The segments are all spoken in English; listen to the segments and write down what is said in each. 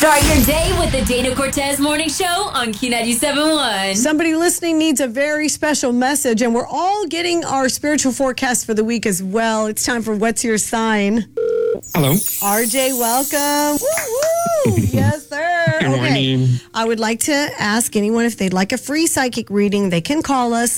Start your day with the Dana Cortez Morning Show on Q97.1. Somebody listening needs a very special message, and we're all getting our spiritual forecast for the week as well. It's time for What's Your Sign? Hello. RJ, welcome. Woo-woo. Yes, sir. Good morning. I would like to ask anyone if they'd like a free psychic reading. They can call us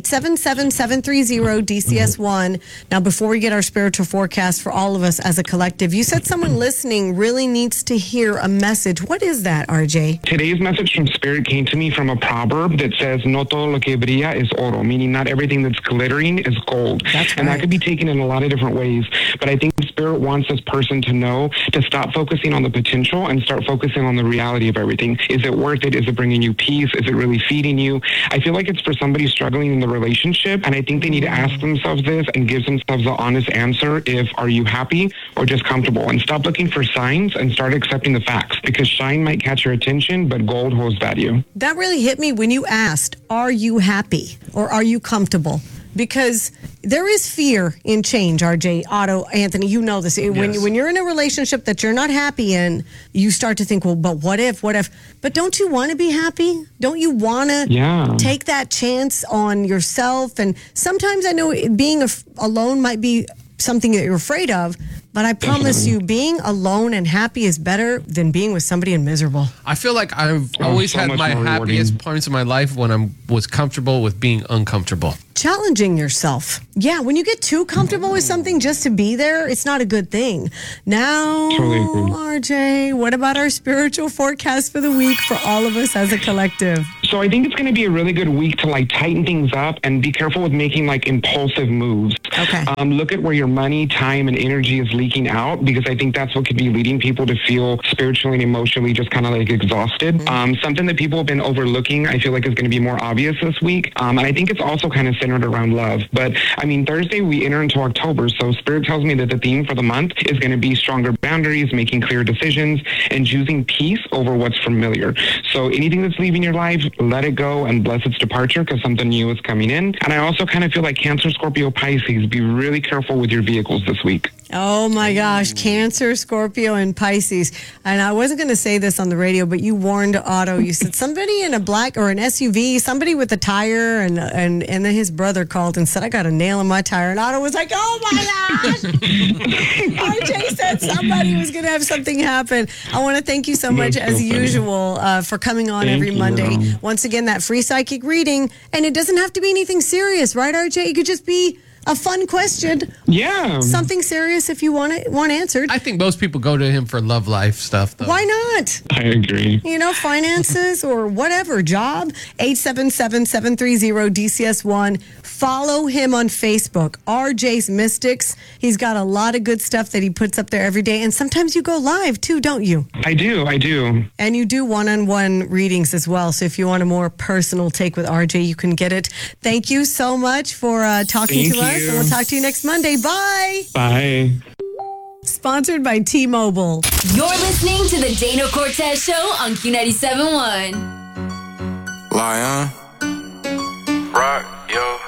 877-730-DCS1. Now, before we get our spiritual forecast for all of us as a collective, you said someone listening really needs to hear a message. What is that, RJ? Today's message from Spirit came to me from a proverb that says, no todo lo que brilla es oro, meaning not everything that's glittering is gold. That's And right. that could be taken in a lot of different ways. But I think Spirit wants this person to know to stop focusing on the potential and start focusing on the reality of everything. Is it worth it? Is it bringing you peace? Is it really feeding you? I feel like it's for somebody struggling in the relationship, and I think they need to ask themselves this and give themselves the honest answer if, are you happy or just comfortable? And stop looking for signs and start accepting the facts, because shine might catch your attention, but gold holds value. That really hit me when you asked, are you happy or are you comfortable? Because there is fear in change, RJ, Otto, Anthony, you know this. When you're in a relationship that you're not happy in, you start to think, well, but what if? But don't you want to be happy? Don't you want to take that chance on yourself? And sometimes I know being alone might be something that you're afraid of, but I promise you, being alone and happy is better than being with somebody and miserable. I feel like I've always so had much my more happiest rewarding. points in my life when I was comfortable with being uncomfortable. Challenging yourself. Yeah, when you get too comfortable with something just to be there, it's not a good thing. Now, Totally agree. RJ, what about our spiritual forecast for the week for all of us as a collective? So I think it's going to be a really good week to tighten things up and be careful with making impulsive moves. Okay. Look at where your money, time, and energy is leaking out, because I think that's what could be leading people to feel spiritually and emotionally just kind of exhausted. Something that people have been overlooking, I feel like is going to be more obvious this week. And I think it's also kind of centered around love. But I mean, Thursday we enter into October, so Spirit tells me that the theme for the month is going to be stronger boundaries, making clear decisions, and choosing peace over what's familiar. So anything that's leaving your life, let it go and bless its departure, because something new is coming in. And I also kind of feel like Cancer, Scorpio, Pisces, be really careful with your vehicles this week. Oh my gosh, Cancer, Scorpio, and Pisces. And I wasn't going to say this on the radio, but you warned Otto. You said somebody in a black or an SUV, somebody with a tire, and then his brother called and said, I got a nail in my tire. And Otto was like, oh my gosh. RJ said somebody was going to have something happen. I want to thank you so much, That's as so funny. usual, for coming on Thank every you. Monday. Once again, that free psychic reading. And it doesn't have to be anything serious, right, RJ? It could just be a fun question. Yeah. Something serious if you want answered. I think most people go to him for love life stuff, though. Why not? I agree. Finances or whatever, job. 877-730-DCS1. Follow him on Facebook, RJ's Mystics. He's got a lot of good stuff that he puts up there every day. And sometimes you go live too, don't you? I do. And you do one-on-one readings as well. So if you want a more personal take with RJ, you can get it. Thank you so much for talking to Thank us. you. And we'll talk to you next Monday. Bye. Bye. Sponsored by T-Mobile. You're listening to the Dana Cortez Show on Q97.1. Lion. Rock, yo.